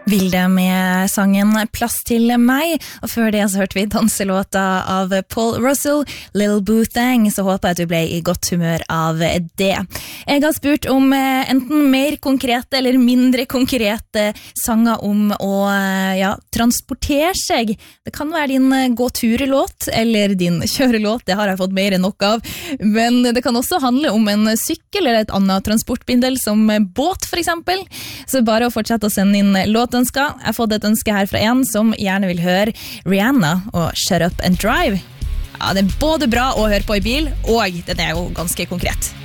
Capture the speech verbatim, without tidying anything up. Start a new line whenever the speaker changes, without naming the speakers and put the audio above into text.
Vilde med sangen Plass til meg, og før det så hørte vi danselåta av Paul Russell, Lil Boo Thang, så håper jeg at du ble i godt humør av det. Jeg har spurt om enten mer konkrete eller mindre konkrete sanger om å ja, transportere seg. Det kan være din gå-turelåt eller din kjørelåt, det har jeg fått mer enn nok av, men det kan også handle om en sykkel eller et annet transportbindel som båt for eksempel, så bare å fortsette å sende inn låt ønsker. Jeg har fått et ønske her fra en som gjerne vil høre Rihanna og Shut Up and Drive. Ja, det er både bra å høre på i bil, og den er jo ganske konkret.